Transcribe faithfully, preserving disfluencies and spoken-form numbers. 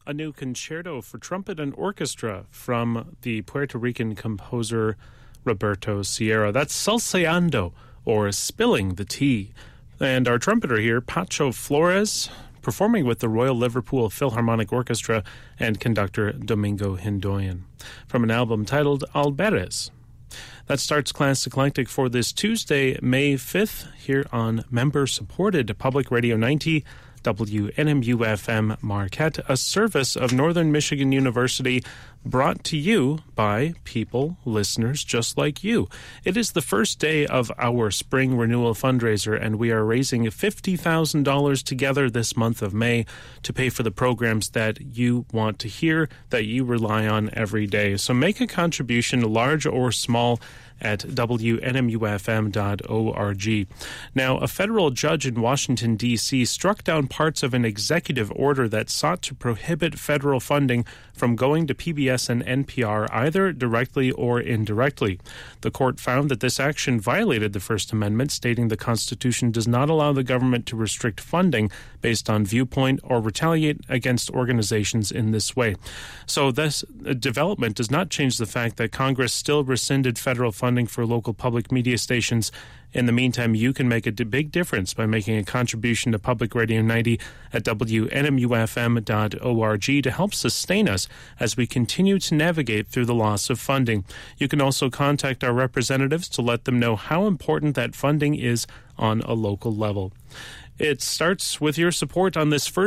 a new concerto for trumpet and orchestra from the Puerto Rican composer Roberto Sierra. That's Salseando, or Spilling the Tea. And our trumpeter here, Pacho Flores, performing with the Royal Liverpool Philharmonic Orchestra and conductor Domingo Hindoyan, from an album titled Alberes. That starts Class Eclectic for this Tuesday, May fifth, here on member-supported Public Radio ninety, W N M U F M Marquette, a service of Northern Michigan University, brought to you by people, listeners just like you. It is the first day of our spring renewal fundraiser, and we are raising fifty thousand dollars together this month of May to pay for the programs that you want to hear, that you rely on every day. So make a contribution, large or small, at W N M U F M dot org. Now, a federal judge in Washington, D C struck down parts of an executive order that sought to prohibit federal funding from going to P B S and N P R either directly or indirectly. The court found that this action violated the First Amendment, stating the Constitution does not allow the government to restrict funding based on viewpoint or retaliate against organizations in this way. So this development does not change the fact that Congress still rescinded federal funding for local public media stations. In the meantime, you can make a big difference by making a contribution to Public Radio ninety at W N M U F M dot org to help sustain us as we continue to navigate through the loss of funding. You can also contact our representatives to let them know how important that funding is on a local level. It starts with your support on this first